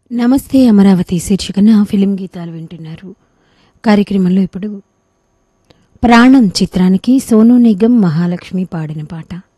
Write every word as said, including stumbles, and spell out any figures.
నమస్తే అమరావతి శీర్షికన ఫిలిం గీతాలు వింటున్నారు. కార్యక్రమంలో ఇప్పుడు ప్రాణం చిత్రానికి సోనూ నిగమ్, మహాలక్ష్మి పాడిన పాట.